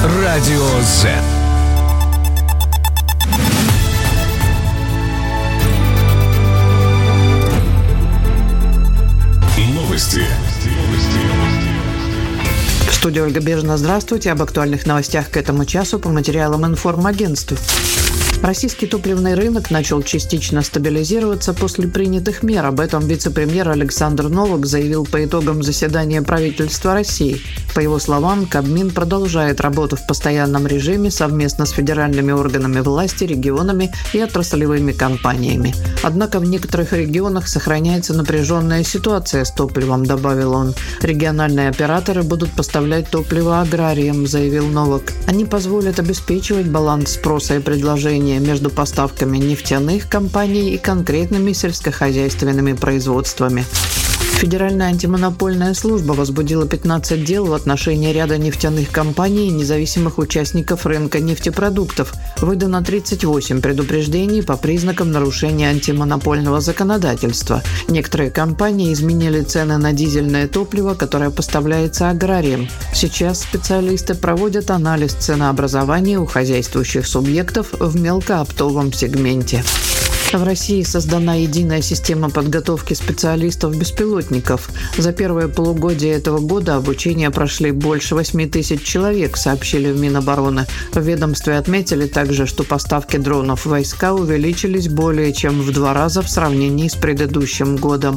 Радио Z. Новости. В студии Ольга Бежина. Здравствуйте. Об актуальных новостях к этому часу по материалам информагентств. Российский топливный рынок начал частично стабилизироваться после принятых мер. Об этом вице-премьер Александр Новак заявил по итогам заседания правительства России. По его словам, Кабмин продолжает работу в постоянном режиме совместно с федеральными органами власти, регионами и отраслевыми компаниями. Однако в некоторых регионах сохраняется напряженная ситуация с топливом, добавил он. Региональные операторы будут поставлять топливо аграриям, заявил Новак. Они позволят обеспечивать баланс спроса и предложения между поставками нефтяных компаний и конкретными сельскохозяйственными производствами. Федеральная антимонопольная служба возбудила 15 дел в отношении ряда нефтяных компаний и независимых участников рынка нефтепродуктов. Выдано 38 предупреждений по признакам нарушения антимонопольного законодательства. Некоторые компании изменили цены на дизельное топливо, которое поставляется аграриям. Сейчас специалисты проводят анализ ценообразования у хозяйствующих субъектов в мелкооптовом сегменте. В России создана единая система подготовки специалистов-беспилотников. За первое полугодие этого года обучение прошли больше 8 тысяч человек, сообщили в Минобороны. В ведомстве отметили также, что поставки дронов в войска увеличились более чем в 2 раза в сравнении с предыдущим годом.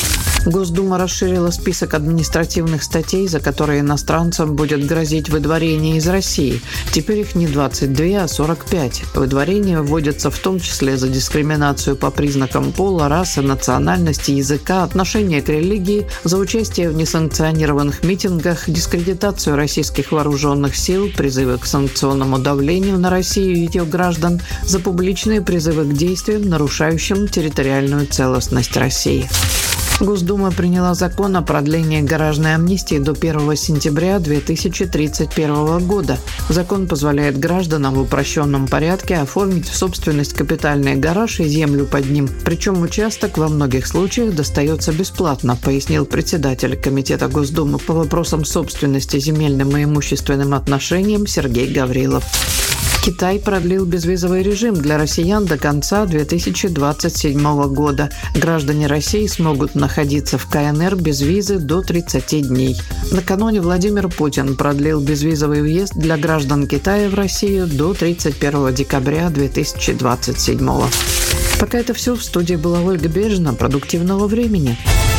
Госдума расширила список административных статей, за которые иностранцам будет грозить выдворение из России. Теперь их не 22, а 45. Выдворение вводится в том числе за дискриминацию по признакам пола, расы, национальности, языка, отношения к религии, за участие в несанкционированных митингах, дискредитацию российских вооруженных сил, призывы к санкционному давлению на Россию и ее граждан, за публичные призывы к действиям, нарушающим территориальную целостность России. Госдума приняла закон о продлении гаражной амнистии до 1 сентября 2031 года. Закон позволяет гражданам в упрощенном порядке оформить в собственность капитальный гараж и землю под ним. Причем участок во многих случаях достается бесплатно, пояснил председатель Комитета Госдумы по вопросам собственности, земельным и имущественным отношениям Сергей Гаврилов. Китай продлил безвизовый режим для россиян до конца 2027 года. Граждане России смогут находиться в КНР без визы до 30 дней. Накануне Владимир Путин продлил безвизовый въезд для граждан Китая в Россию до 31 декабря 2027. Пока это все. В студии была Ольга Бежина. Продуктивного времени.